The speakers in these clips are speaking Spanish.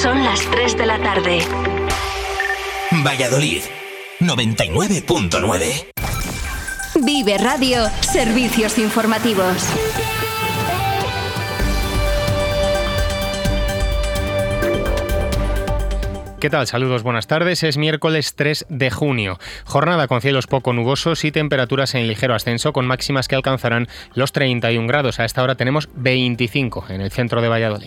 Son las 3 de la tarde. Valladolid, 99.9. Vive Radio, servicios informativos. ¿Qué tal? Saludos, buenas tardes. Es miércoles 3 de junio. Jornada con cielos poco nubosos y temperaturas en ligero ascenso, con máximas que alcanzarán los 31 grados. A esta hora tenemos 25 en el centro de Valladolid.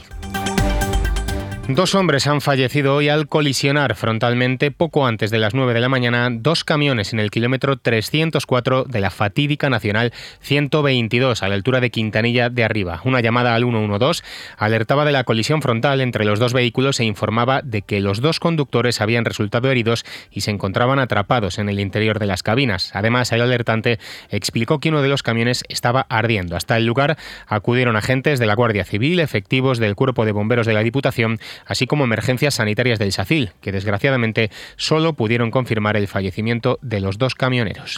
2 hombres han fallecido hoy al colisionar frontalmente poco antes de las 9 de la mañana 2 camiones en el kilómetro 304 de la fatídica Nacional 122 a la altura de Quintanilla de Arriba. Una llamada al 112 alertaba de la colisión frontal entre los 2 vehículos e informaba de que los 2 conductores habían resultado heridos y se encontraban atrapados en el interior de las cabinas. Además, el alertante explicó que uno de los camiones estaba ardiendo. Hasta el lugar acudieron agentes de la Guardia Civil, efectivos del Cuerpo de Bomberos de la Diputación, así como emergencias sanitarias del SACIL, que desgraciadamente solo pudieron confirmar el fallecimiento de los 2 camioneros.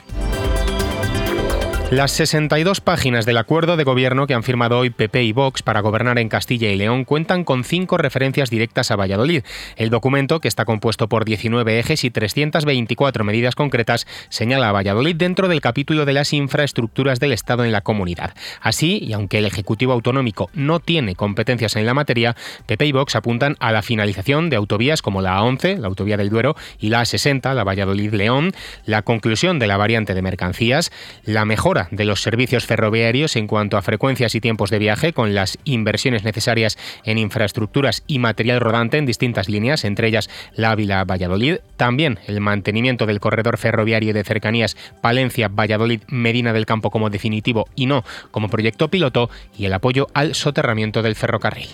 Las 62 páginas del acuerdo de gobierno que han firmado hoy PP y Vox para gobernar en Castilla y León cuentan con 5 referencias directas a Valladolid. El documento, que está compuesto por 19 ejes y 324 medidas concretas, señala a Valladolid dentro del capítulo de las infraestructuras del Estado en la comunidad. Así, y aunque el Ejecutivo Autonómico no tiene competencias en la materia, PP y Vox apuntan a la finalización de autovías como la A11, la autovía del Duero, y la A60, la Valladolid-León, la conclusión de la variante de mercancías, la mejora de los servicios ferroviarios en cuanto a frecuencias y tiempos de viaje, con las inversiones necesarias en infraestructuras y material rodante en distintas líneas, entre ellas la Ávila-Valladolid. También el mantenimiento del corredor ferroviario de cercanías Palencia-Valladolid-Medina del Campo como definitivo y no como proyecto piloto, y el apoyo al soterramiento del ferrocarril.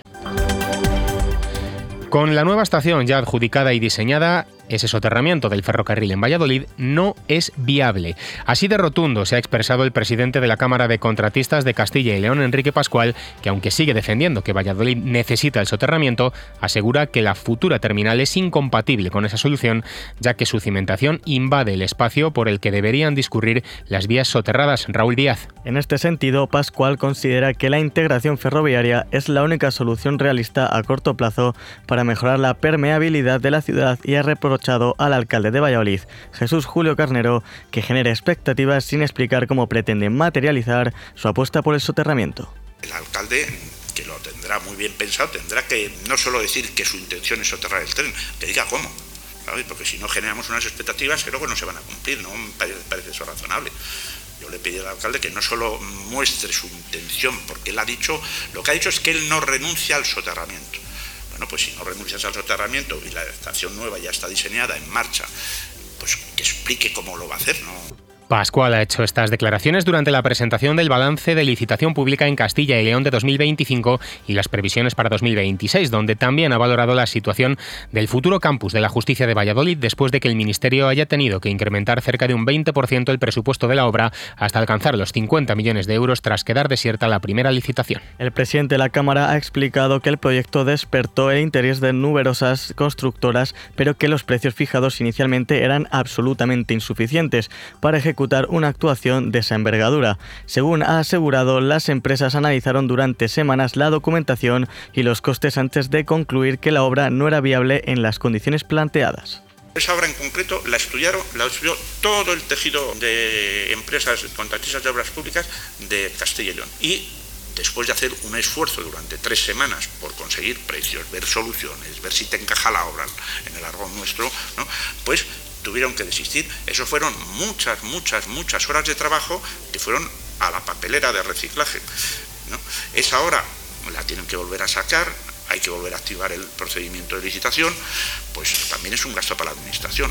Con la nueva estación ya adjudicada y diseñada, ese soterramiento del ferrocarril en Valladolid no es viable. Así de rotundo se ha expresado el presidente de la Cámara de Contratistas de Castilla y León, Enrique Pascual, que aunque sigue defendiendo que Valladolid necesita el soterramiento, asegura que la futura terminal es incompatible con esa solución, ya que su cimentación invade el espacio por el que deberían discurrir las vías soterradas. Raúl Díaz. En este sentido, Pascual considera que la integración ferroviaria es la única solución realista a corto plazo para mejorar la permeabilidad de la ciudad, y ha reprochado al alcalde de Valladolid, Jesús Julio Carnero, que genera expectativas sin explicar cómo pretende materializar su apuesta por el soterramiento. El alcalde, que lo tendrá muy bien pensado, tendrá que no solo decir que su intención es soterrar el tren, que diga cómo, ¿sabes? Porque si no generamos unas expectativas que luego no se van a cumplir, no me parece eso razonable. Yo le pedí al alcalde que no solo muestre su intención, porque él ha dicho, lo que ha dicho es que él no renuncia al soterramiento. Bueno, pues si no renuncias al soterramiento y la estación nueva ya está diseñada, en marcha, pues que explique cómo lo va a hacer, ¿no? Pascual ha hecho estas declaraciones durante la presentación del balance de licitación pública en Castilla y León de 2025 y las previsiones para 2026, donde también ha valorado la situación del futuro campus de la Justicia de Valladolid después de que el Ministerio haya tenido que incrementar cerca de un 20% el presupuesto de la obra hasta alcanzar los 50 millones de euros tras quedar desierta la primera licitación. El presidente de la Cámara ha explicado que el proyecto despertó el interés de numerosas constructoras, pero que los precios fijados inicialmente eran absolutamente insuficientes para ejecutar una actuación de esa envergadura. Según ha asegurado, las empresas analizaron durante semanas la documentación y los costes antes de concluir que la obra no era viable en las condiciones planteadas. Esa obra en concreto la estudió todo el tejido de empresas contratistas de obras públicas de Castilla y León. Y después de hacer un esfuerzo durante 3 semanas por conseguir precios, ver soluciones, ver si te encaja la obra en el argot nuestro, ¿no? Pues tuvieron que desistir. Eso fueron muchas horas de trabajo que fueron a la papelera de reciclaje, ¿no? Esa obra la tienen que volver a sacar, hay que volver a activar el procedimiento de licitación, pues también es un gasto para la administración.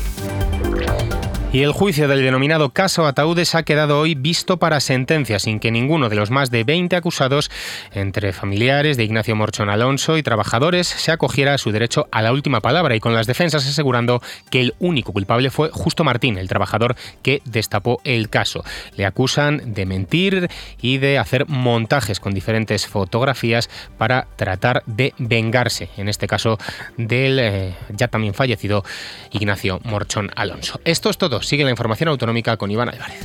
Y el juicio del denominado caso Ataúdes ha quedado hoy visto para sentencia, sin que ninguno de los más de 20 acusados, entre familiares de Ignacio Morchón Alonso y trabajadores, se acogiera a su derecho a la última palabra, y con las defensas asegurando que el único culpable fue Justo Martín, el trabajador que destapó el caso. Le acusan de mentir y de hacer montajes con diferentes fotografías para tratar de vengarse, en este caso del ya también fallecido Ignacio Morchón Alonso. Esto es todo. Sigue la información autonómica con Iván Álvarez.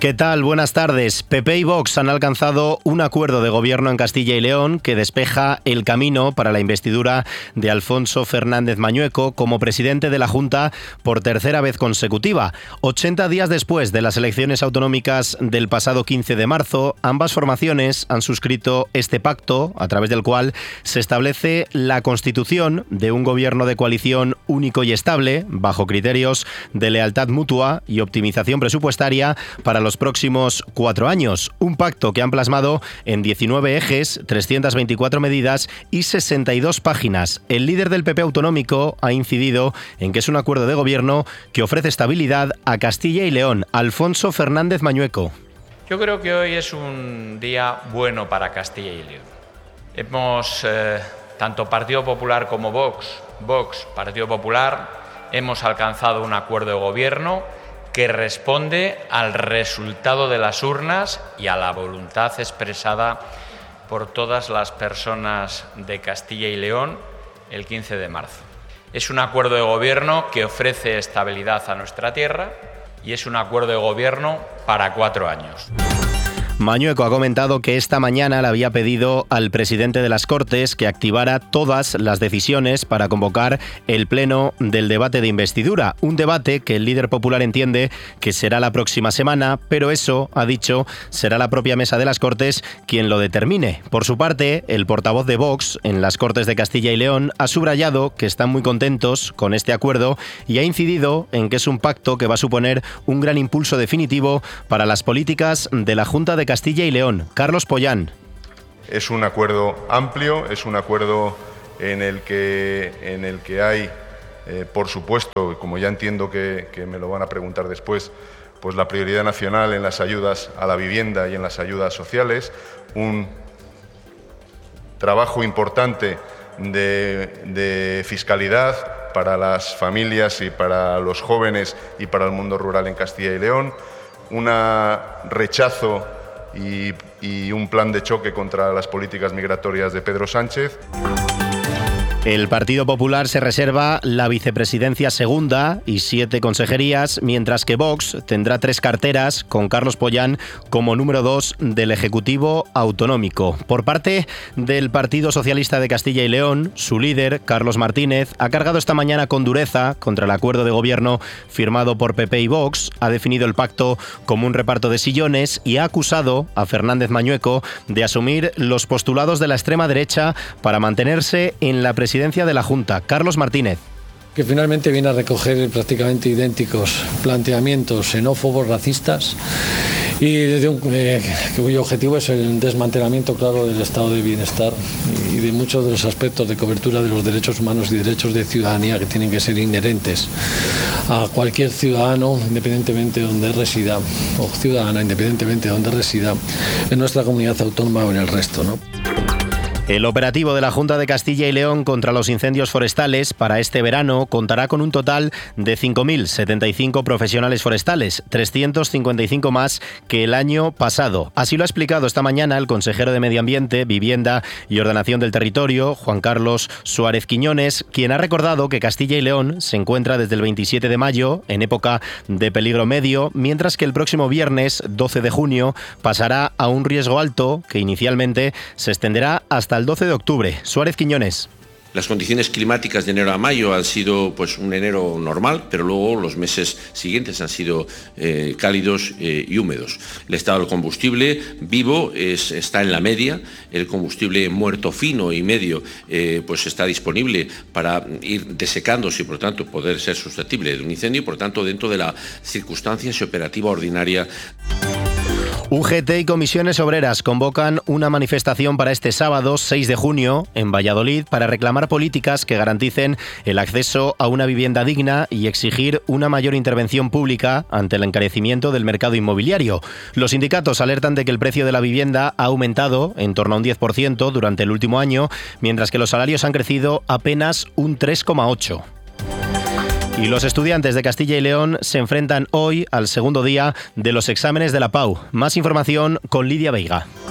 ¿Qué tal? Buenas tardes. PP y Vox han alcanzado un acuerdo de gobierno en Castilla y León que despeja el camino para la investidura de Alfonso Fernández Mañueco como presidente de la Junta por tercera vez consecutiva. 80 días después de las elecciones autonómicas del pasado 15 de marzo, ambas formaciones han suscrito este pacto a través del cual se establece la constitución de un gobierno de coalición único y estable bajo criterios de lealtad mutua y optimización presupuestaria para los próximos 4 años. Un pacto que han plasmado en 19 ejes, 324 medidas y 62 páginas. El líder del PP autonómico ha incidido en que es un acuerdo de gobierno que ofrece estabilidad a Castilla y León. Alfonso Fernández Mañueco. Yo creo que hoy es un día bueno para Castilla y León. Hemos, tanto Partido Popular como Vox, Partido Popular, hemos alcanzado un acuerdo de gobierno que responde al resultado de las urnas y a la voluntad expresada por todas las personas de Castilla y León el 15 de marzo. Es un acuerdo de gobierno que ofrece estabilidad a nuestra tierra y es un acuerdo de gobierno para 4 años. Mañueco ha comentado que esta mañana le había pedido al presidente de las Cortes que activara todas las decisiones para convocar el pleno del debate de investidura. Un debate que el líder popular entiende que será la próxima semana, pero eso, ha dicho, será la propia mesa de las Cortes quien lo determine. Por su parte, el portavoz de Vox en las Cortes de Castilla y León ha subrayado que están muy contentos con este acuerdo y ha incidido en que es un pacto que va a suponer un gran impulso definitivo para las políticas de la Junta de Castilla y León. Carlos Pollán. Es un acuerdo amplio, es un acuerdo en el que hay, por supuesto, como ya entiendo que me lo van a preguntar después, pues la prioridad nacional en las ayudas a la vivienda y en las ayudas sociales, un trabajo importante de fiscalidad para las familias y para los jóvenes y para el mundo rural en Castilla y León, un rechazo y un plan de choque contra las políticas migratorias de Pedro Sánchez. El Partido Popular se reserva la vicepresidencia segunda y 7 consejerías, mientras que Vox tendrá 3 carteras, con Carlos Pollán como número 2 del Ejecutivo Autonómico. Por parte del Partido Socialista de Castilla y León, su líder, Carlos Martínez, ha cargado esta mañana con dureza contra el acuerdo de gobierno firmado por PP y Vox, ha definido el pacto como un reparto de sillones y ha acusado a Fernández Mañueco de asumir los postulados de la extrema derecha para mantenerse en la presidencia de la Junta. Carlos Martínez. Que finalmente viene a recoger prácticamente idénticos planteamientos xenófobos, racistas y cuyo objetivo es el desmantelamiento claro del estado de bienestar y de muchos de los aspectos de cobertura de los derechos humanos y derechos de ciudadanía que tienen que ser inherentes a cualquier ciudadano independientemente de donde resida o ciudadana independientemente de donde resida en nuestra comunidad autónoma o en el resto, ¿no? El operativo de la Junta de Castilla y León contra los incendios forestales para este verano contará con un total de 5.075 profesionales forestales, 355 más que el año pasado. Así lo ha explicado esta mañana el consejero de Medio Ambiente, Vivienda y Ordenación del Territorio, Juan Carlos Suárez Quiñones, quien ha recordado que Castilla y León se encuentra desde el 27 de mayo en época de peligro medio, mientras que el próximo viernes, 12 de junio, pasará a un riesgo alto que inicialmente se extenderá hasta el 12 de octubre. Suárez Quiñones. Las condiciones climáticas de enero a mayo han sido pues un enero normal, pero luego los meses siguientes han sido cálidos y húmedos. El estado del combustible vivo está en la media, el combustible muerto fino y medio pues está disponible para ir desecándose y por lo tanto poder ser susceptible de un incendio y por lo tanto dentro de las circunstancias y operativa ordinaria. UGT y comisiones obreras convocan una manifestación para este sábado 6 de junio en Valladolid para reclamar políticas que garanticen el acceso a una vivienda digna y exigir una mayor intervención pública ante el encarecimiento del mercado inmobiliario. Los sindicatos alertan de que el precio de la vivienda ha aumentado en torno a un 10% durante el último año, mientras que los salarios han crecido apenas un 3,8%. Y los estudiantes de Castilla y León se enfrentan hoy al segundo día de los exámenes de la PAU. Más información con Lidia Veiga.